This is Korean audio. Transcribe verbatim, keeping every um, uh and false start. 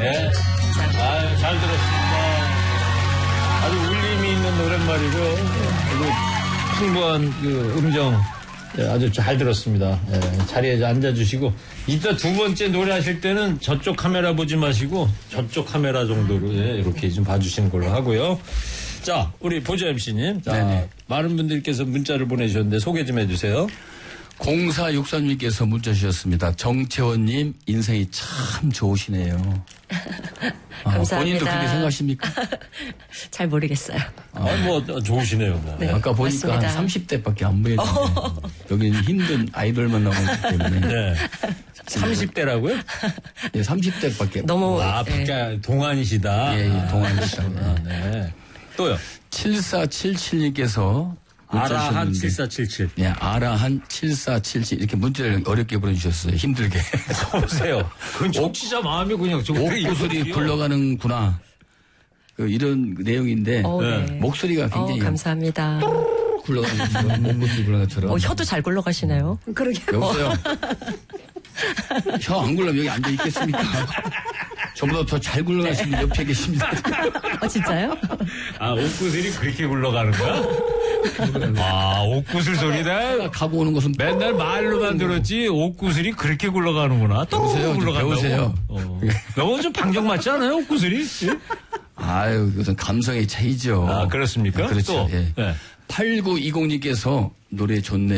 네. 아, 잘 들었습니다. 아주 울림이 있는 노랫말이고요. 아주 풍부한 그 음정. 네, 아주 잘 들었습니다. 네, 자리에 앉아주시고 이따 두 번째 노래하실 때는 저쪽 카메라 보지 마시고 저쪽 카메라 정도로 네, 이렇게 좀 봐주시는 걸로 하고요. 자, 우리 보조 엠씨님. 자, 네네. 많은 분들께서 문자를 보내주셨는데 소개 좀 해주세요. 공사육삼님께서 문자 주셨습니다. 정채원님 인생이 참 좋으시네요. 아, 감사합니다. 본인도 그렇게 생각하십니까? 잘 모르겠어요. 아, 뭐 좋으시네요. 뭐. 네, 아까 보니까 맞습니다. 한 삼십 대밖에 안 보이는데 여기는 힘든 아이돌만 나오기 때문에 네. 삼십 대라고요? 네, 삼십 대밖에 너무 아, 네. 밖에 동안이시다. 예, 예, 동안이시다. 아, 네. 또요. 칠사칠칠님께서 아라한 칠사칠칠. 네, 아라한 칠사칠칠 이렇게 문자를 어렵게 보내주셨어요. 힘들게. 보세요. 그건 정치자 마음이 그냥 옥구슬이 굴러가는구나. 그 이런 내용인데 어, 네. 목소리가 굉장히 어, 감사합니다. 굴러가는 것처럼 옥구슬이 굴러가는 것처럼. 어, 혀도 잘 굴러가시네요. 그러게. 여보세요. 혀 안 굴러면 여기 앉아 있겠습니까? 저보다 더 잘 굴러가시는 분 옆에 계십니다. 어, 진짜요? 아, 옥구슬이 그렇게 굴러가는 거야? 아, 옥구슬 소리다. 가고 오는 것은 맨날 말로만 들었지 옥구슬이 그렇게 굴러가는구나. 또 배우세요. 굴러간다고. 배우세요. 어. 너무 좀 방정 맞지 않아요, 옥구슬이? 예? 아유, 그것은 감성의 차이죠. 아, 그렇습니까? 아, 그렇죠. 또, 예. 네. 팔구이공님께서 노래 좋네.